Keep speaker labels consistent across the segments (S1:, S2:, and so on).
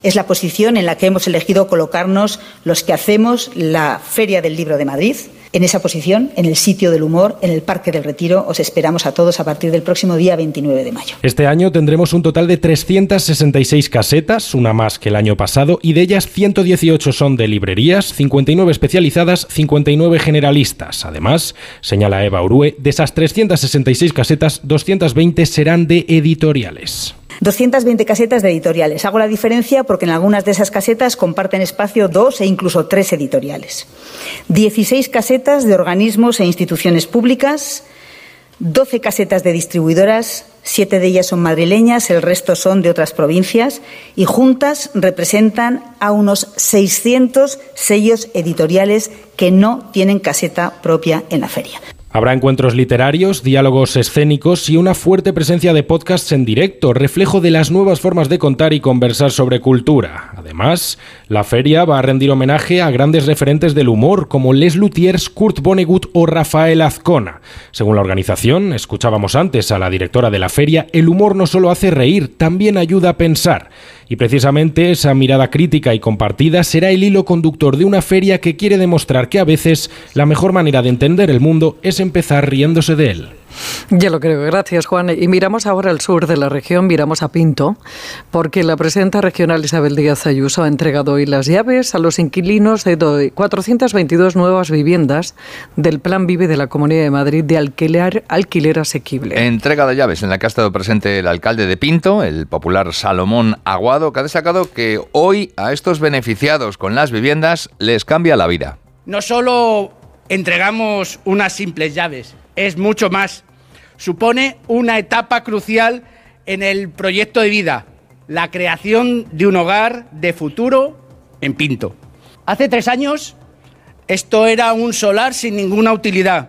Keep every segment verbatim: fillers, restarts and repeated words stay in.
S1: Es la posición en la que hemos elegido colocarnos los que hacemos la Feria del Libro de Madrid. En esa posición, en el sitio del humor, en el Parque del Retiro, os esperamos a todos a partir del próximo día veintinueve de mayo.
S2: Este año tendremos un total de trescientas sesenta y seis casetas, una más que el año pasado, y de ellas ciento dieciocho son de librerías, cincuenta y nueve especializadas, cincuenta y nueve generalistas. Además, señala Eva Urue, de esas trescientas sesenta y seis casetas, doscientas veinte serán de editoriales.
S1: doscientas veinte casetas de editoriales. Hago la diferencia porque en algunas de esas casetas comparten espacio dos e incluso tres editoriales. dieciséis casetas de organismos e instituciones públicas, doce casetas de distribuidoras, siete de ellas son madrileñas, el resto son de otras provincias y juntas representan a unos seiscientos sellos editoriales que no tienen caseta propia en la feria.
S2: Habrá encuentros literarios, diálogos escénicos y una fuerte presencia de podcasts en directo, reflejo de las nuevas formas de contar y conversar sobre cultura. Además, la feria va a rendir homenaje a grandes referentes del humor como Les Luthiers, Kurt Vonnegut o Rafael Azcona. Según la organización, escuchábamos antes a la directora de la feria, el humor no solo hace reír, también ayuda a pensar. Y precisamente esa mirada crítica y compartida será el hilo conductor de una feria que quiere demostrar que a veces la mejor manera de entender el mundo es empezar riéndose de él.
S3: Ya lo creo, gracias Juan. Y miramos ahora al sur de la región, miramos a Pinto, porque la presidenta regional Isabel Díaz Ayuso ha entregado hoy las llaves a los inquilinos de cuatrocientas veintidós nuevas viviendas del Plan Vive de la Comunidad de Madrid de alquiler, alquiler asequible.
S4: Entrega de llaves en la que ha estado presente el alcalde de Pinto, el popular Salomón Aguado, que ha destacado que hoy a estos beneficiados con las viviendas les cambia la vida.
S5: No solo entregamos unas simples llaves, es mucho más. Supone una etapa crucial en el proyecto de vida, la creación de un hogar de futuro en Pinto. Hace tres años esto era un solar sin ninguna utilidad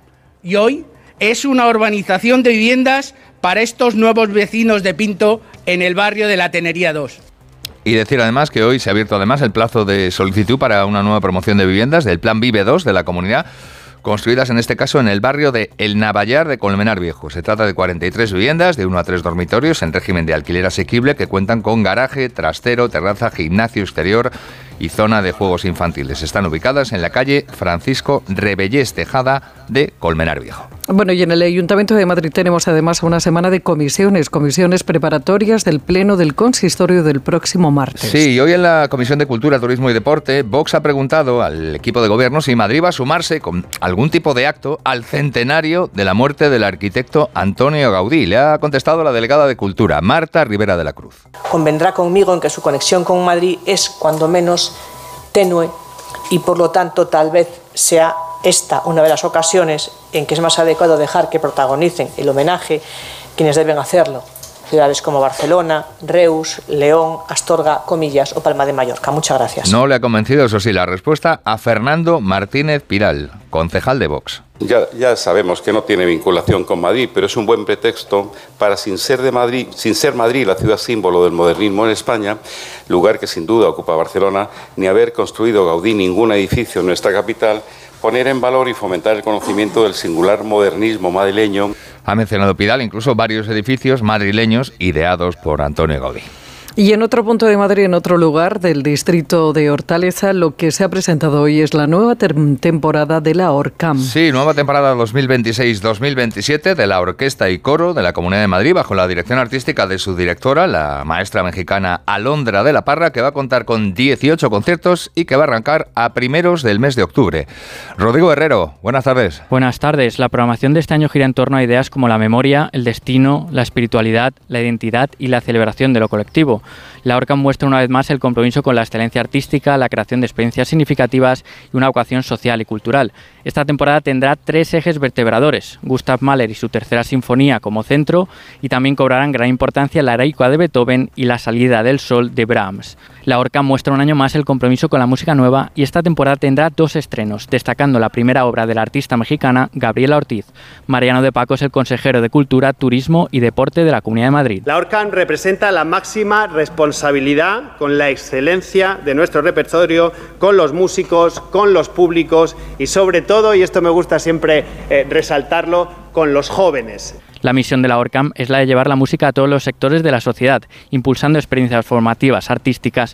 S5: y hoy es una urbanización de viviendas para estos nuevos vecinos de Pinto en el barrio de la Tenería dos.
S4: Y decir además que hoy se ha abierto además el plazo de solicitud para una nueva promoción de viviendas del Plan Vive dos de la comunidad, construidas en este caso en el barrio de El Navallar de Colmenar Viejo. Se trata de cuarenta y tres viviendas de uno a tres dormitorios en régimen de alquiler asequible que cuentan con garaje, trastero, terraza, gimnasio exterior y zona de juegos infantiles. Están ubicadas en la calle Francisco Rebellés Tejada de Colmenar Viejo.
S3: Bueno, y en el Ayuntamiento de Madrid tenemos además una semana de comisiones, comisiones preparatorias del Pleno del Consistorio del próximo martes.
S4: Sí, y hoy en la Comisión de Cultura, Turismo y Deporte, Vox ha preguntado al equipo de gobierno si Madrid va a sumarse con algún tipo de acto al centenario de la muerte del arquitecto Antonio Gaudí. Le ha contestado la delegada de Cultura, Marta Rivera de la Cruz.
S6: Convendrá conmigo en que su conexión con Madrid es, cuando menos, tenue y por lo tanto tal vez sea esta una de las ocasiones en que es más adecuado dejar que protagonicen el homenaje quienes deben hacerlo. Ciudades como Barcelona, Reus, León, Astorga, Comillas o Palma de Mallorca. Muchas gracias.
S4: No le ha convencido, eso sí, la respuesta a Fernando Martínez Piral, concejal de Vox.
S7: Ya, ya sabemos que no tiene vinculación con Madrid, pero es un buen pretexto para, sin ser de Madrid, sin ser Madrid la ciudad símbolo del modernismo en España, lugar que sin duda ocupa Barcelona, ni haber construido Gaudí ningún edificio en nuestra capital, poner en valor y fomentar el conocimiento del singular modernismo madrileño.
S4: Ha mencionado Pidal incluso varios edificios madrileños ideados por Antonio Gaudí.
S3: Y en otro punto de Madrid, en otro lugar del distrito de Hortaleza, lo que se ha presentado hoy es la nueva ter- temporada de la ORCAM.
S4: Sí, nueva temporada dos mil veintiséis dos mil veintisiete de la Orquesta y Coro de la Comunidad de Madrid, bajo la dirección artística de su directora, la maestra mexicana Alondra de la Parra, que va a contar con dieciocho conciertos y que va a arrancar a primeros del mes de octubre. Rodrigo Herrero, buenas tardes.
S8: Buenas tardes. La programación de este año gira en torno a ideas como la memoria, el destino, la espiritualidad, la identidad y la celebración de lo colectivo. La ORCAM muestra una vez más el compromiso con la excelencia artística, la creación de experiencias significativas y una vocación social y cultural. Esta temporada tendrá tres ejes vertebradores: Gustav Mahler y su tercera sinfonía como centro, y también cobrarán gran importancia la Heroica de Beethoven y la Salida del Sol de Brahms. La ORCAM muestra un año más el compromiso con la música nueva y esta temporada tendrá dos estrenos, destacando la primera obra de la artista mexicana Gabriela Ortiz. Mariano de Paco es el consejero de Cultura, Turismo y Deporte de la Comunidad de Madrid.
S9: La ORCAM representa la máxima responsabilidad con la excelencia de nuestro repertorio, con los músicos, con los públicos y sobre todo, y esto me gusta siempre eh, resaltarlo, con los jóvenes.
S8: La misión de la ORCAM es la de llevar la música a todos los sectores de la sociedad, impulsando experiencias formativas, artísticas